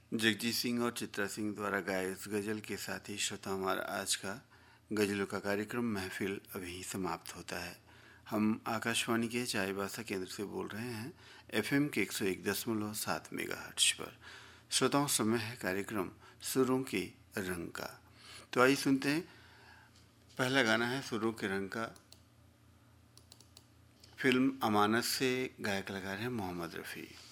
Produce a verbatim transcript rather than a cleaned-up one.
जगजीत सिंह और चित्रा सिंह द्वारा गाए इस गज़ल के साथ ही श्रोता हमारा आज का गज़लों का कार्यक्रम महफिल अभी समाप्त होता है। हम आकाशवाणी के चाईबासा केंद्र से बोल रहे हैं एफएम के एक सौ एक दशमलव सात मेगाहर्ट्ज पर। श्रोताओं, समय है कार्यक्रम सुरों के रंग का। तो आइए सुनते हैं, पहला गाना है सुरों के रंग का, फिल्म अमानत से, गायक कलाकार हैं मोहम्मद रफ़ी।